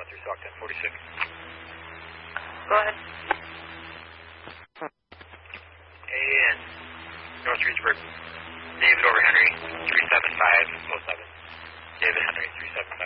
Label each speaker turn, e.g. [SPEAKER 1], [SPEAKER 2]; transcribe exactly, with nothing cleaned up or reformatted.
[SPEAKER 1] one three, Stock ten forty-six.
[SPEAKER 2] Go ahead.
[SPEAKER 1] And North Reedsburg. David over Henry, three seven five oh seven. David Henry, three seven five.